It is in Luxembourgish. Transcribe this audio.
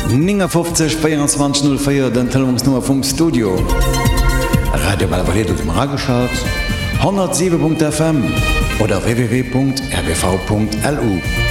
50 2404 den Telefonsnummer vom Studio. Radio Balvalet dem Radioschalt 107.fm oder www.rbv.lu.